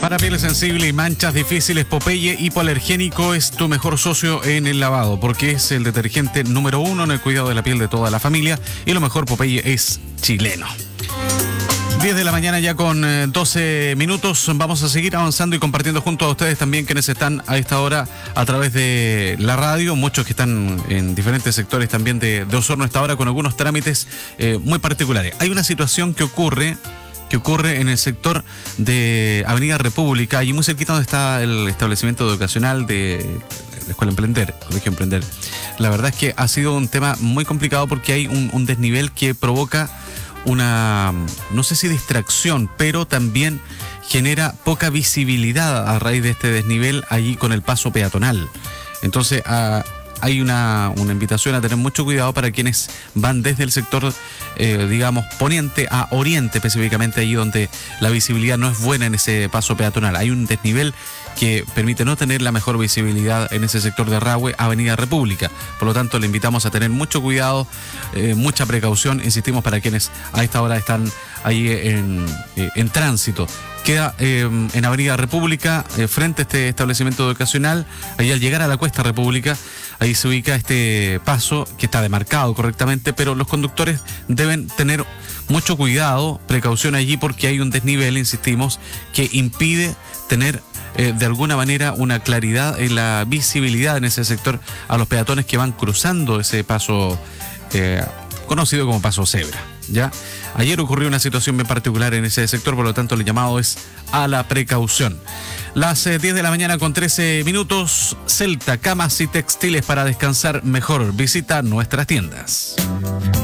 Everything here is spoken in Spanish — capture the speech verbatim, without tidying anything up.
Para piel sensible y manchas difíciles, Popeye Hipoalergénico es tu mejor socio en el lavado, porque es el detergente número uno en el cuidado de la piel de toda la familia, y lo mejor, Popeye es chileno. diez de la mañana ya con eh, doce minutos. Vamos a seguir avanzando y compartiendo junto a ustedes también quienes están a esta hora a través de la radio, muchos que están en diferentes sectores también de, de Osorno a esta hora con algunos trámites eh, muy particulares. Hay una situación que ocurre que ocurre en el sector de Avenida República, allí muy cerquita donde está el establecimiento educacional de la Escuela Emprender, Colegio Emprender. La verdad es que ha sido un tema muy complicado porque hay un, un desnivel que provoca una, no sé si distracción, pero también genera poca visibilidad a raíz de este desnivel allí con el paso peatonal. Entonces a, hay una, una invitación a tener mucho cuidado para quienes van desde el sector, eh, digamos, poniente a oriente, específicamente allí donde la visibilidad no es buena en ese paso peatonal. Hay un desnivel que permite no tener la mejor visibilidad en ese sector de Rahue, Avenida República. Por lo tanto, le invitamos a tener mucho cuidado, eh, mucha precaución, insistimos, para quienes a esta hora están ahí en, eh, en tránsito. Queda eh, en Avenida República, eh, frente a este establecimiento educacional, ahí al llegar a la Cuesta República, ahí se ubica este paso que está demarcado correctamente, pero los conductores deben tener mucho cuidado, precaución allí, porque hay un desnivel, insistimos, que impide tener eh, de alguna manera una claridad en la visibilidad en ese sector a los peatones que van cruzando ese paso eh, conocido como paso cebra. ¿Ya? Ayer ocurrió una situación bien particular en ese sector, por lo tanto el llamado es a la precaución. Las eh, diez de la mañana con trece minutos, Celta, camas y textiles para descansar mejor. Visita nuestras tiendas.